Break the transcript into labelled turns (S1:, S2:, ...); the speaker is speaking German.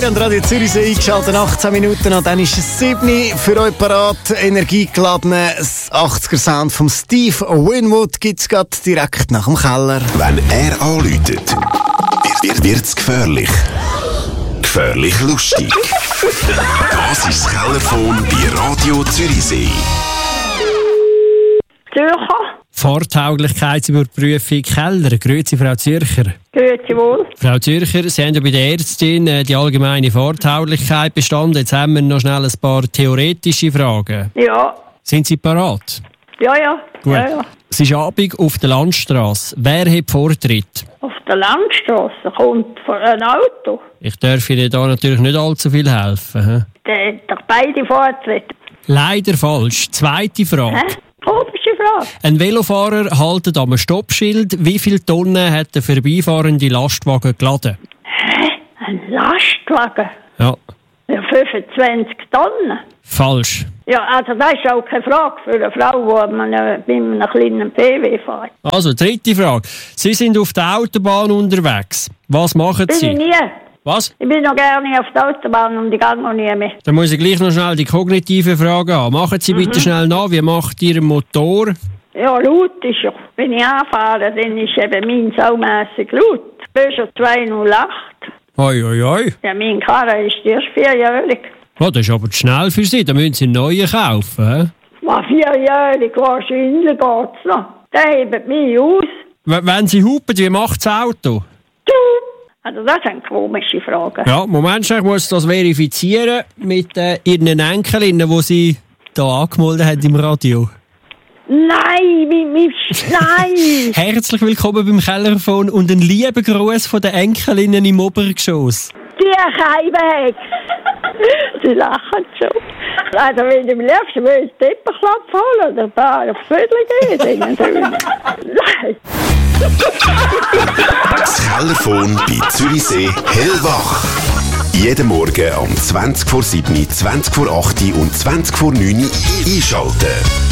S1: an Radio Zürichsee eingeschaltet, 18 Minuten und dann ist es 7 Uhr für euch parat. Energiegeladenes 80er-Sound vom Steve Winwood gibt es gerade direkt nach dem Keller.
S2: Wenn er anläutet, wird's gefährlich. Gefährlich lustig. Das ist das Kellerphone bei Radio Zürichsee.
S3: Zürcher?
S4: Fahrtauglichkeitsüberprüfung Keller. Grüezi, Frau Zürcher.
S3: Grüezi wohl.
S4: Frau Zürcher, Sie haben ja bei der Ärztin die allgemeine Fahrtauglichkeit bestanden. Jetzt haben wir noch schnell ein paar theoretische Fragen.
S3: Ja.
S4: Sind Sie parat?
S3: Ja.
S4: Gut.
S3: Ja.
S4: Es ist Abend auf der Landstrasse. Wer hat Vortritt?
S3: Auf der Landstrasse kommt ein Auto.
S4: Ich darf Ihnen da natürlich nicht allzu viel helfen.
S3: Der hat doch beide Vortritt.
S4: Leider falsch. Zweite Frage.
S3: Hä? Komische Frage.
S4: Ein Velofahrer haltet am Stoppschild. Wie viele Tonnen hat der vorbeifahrende Lastwagen geladen?
S3: Hä? Ein Lastwagen?
S4: Ja.
S3: Ja, 25 Tonnen.
S4: Falsch.
S3: Ja, also das ist auch keine Frage für eine Frau, die mit einem kleinen PW fährt.
S4: Also, dritte Frage. Sie sind auf der Autobahn unterwegs. Was machen
S3: Bin
S4: Sie?
S3: ich nie.
S4: Was?
S3: Ich bin noch gerne auf der Autobahn und ich gehe noch nie mehr.
S4: Dann muss ich gleich noch schnell die kognitive Frage an. Machen Sie bitte schnell nach, wie macht Ihr Motor?
S3: Ja, laut ist ja. Wenn ich anfahre, dann ist eben mein saumässig laut. Peugeot 208.
S4: Hoi, hoi, hoi.
S3: Ja, mein Karre ist erst 4-jährig.
S4: Oh, das ist aber zu schnell für Sie. Da müssen Sie einen neuen kaufen.
S3: Was 4-jährig wahrscheinlich geht's noch. Der hebt mich aus.
S4: Wenn Sie hupen, wie macht das Auto?
S3: Also das sind komische Fragen.
S4: Ja, Moment, ich muss das verifizieren mit Ihren Enkelinnen, die Sie hier angemeldet haben im Radio.
S3: Nein, nein!
S4: Herzlich willkommen beim Kellerphone und einen lieben Gruß von den Enkelinnen im Obergeschoss.
S3: Die kein weg! Sie lachen schon. Also wenn du am liebsten willst, einen Teppichklopf holen oder ein paar aufs Vödel gehen, nein!
S2: Das Kellerphone bei Zürichsee hellwach. Jeden Morgen um 20 vor 7, 20 vor 8 und 20 vor 9 einschalten.